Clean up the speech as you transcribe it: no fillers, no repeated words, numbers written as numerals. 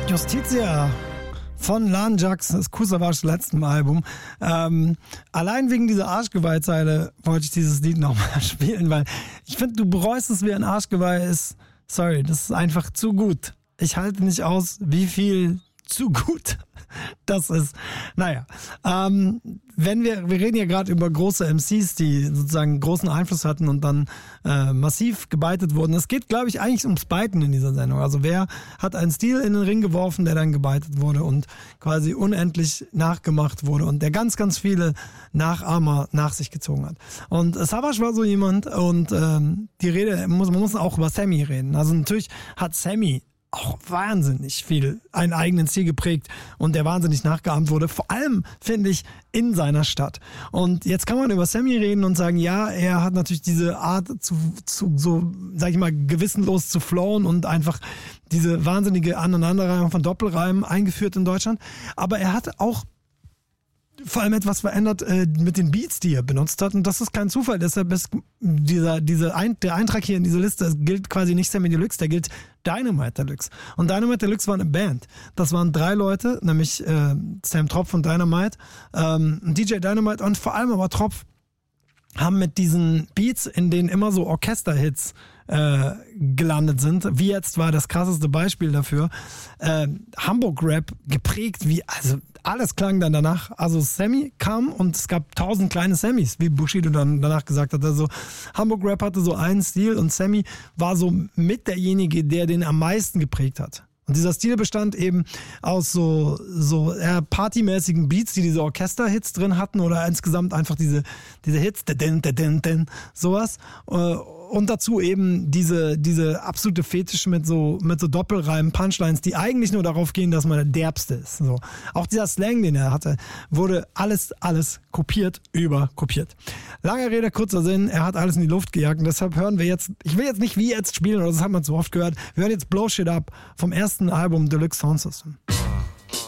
Justitia von Lan Jax, das Kusavage letzten Album. Allein wegen dieser Arschgeweih-Zeile wollte ich dieses Lied nochmal spielen, weil ich finde, du bereust es wie ein Arschgeweih ist. Sorry, das ist einfach zu gut. Ich halte nicht aus, wie viel zu gut das ist. Naja, wir reden ja gerade über große MCs, die sozusagen großen Einfluss hatten und dann massiv gebeitet wurden. Es geht, glaube ich, eigentlich ums Beiten in dieser Sendung. Also wer hat einen Stil in den Ring geworfen, der dann gebeitet wurde und quasi unendlich nachgemacht wurde und der ganz, ganz viele Nachahmer nach sich gezogen hat. Und Savage war so jemand und man muss auch über Sammy reden. Also natürlich hat Sammy auch wahnsinnig viel einen eigenen Stil geprägt und der wahnsinnig nachgeahmt wurde, vor allem, finde ich, in seiner Stadt. Und jetzt kann man über Sammy reden und sagen, ja, er hat natürlich diese Art zu so, sag ich mal, gewissenlos zu flowen und einfach diese wahnsinnige Aneinanderreihung von Doppelreimen eingeführt in Deutschland, aber er hat auch vor allem etwas verändert mit den Beats, die er benutzt hat. Und das ist kein Zufall. Deshalb ist der Eintrag hier in dieser Liste gilt quasi nicht Sammy Deluxe, der gilt Dynamite Deluxe. Und Dynamite Deluxe war eine Band. Das waren 3 Leute, nämlich Sam Tropf und Dynamite, DJ Dynamite und vor allem aber Tropf haben mit diesen Beats, in denen immer so Orchesterhits gelandet sind, wie jetzt war das krasseste Beispiel dafür, Hamburg-Rap geprägt, also alles klang dann danach. Also Sammy kam und es gab 1000 kleine Sammys, wie Bushido dann danach gesagt hat. Also Hamburg-Rap hatte so einen Stil und Sammy war so mit derjenige, der den am meisten geprägt hat. Und dieser Stil bestand eben aus so eher partymäßigen Beats, die diese Orchesterhits drin hatten oder insgesamt einfach diese Hits, sowas. Und dazu eben diese absolute Fetisch mit so Doppelreimen, Punchlines, die eigentlich nur darauf gehen, dass man der Derbste ist. So. Auch dieser Slang, den er hatte, wurde alles kopiert, überkopiert. Lange Rede, kurzer Sinn, er hat alles in die Luft gejagt und deshalb hören wir jetzt, ich will jetzt nicht wie jetzt spielen, oder das hat man zu oft gehört, wir hören jetzt Blow Shit Up vom ersten Album Deluxe Sound System.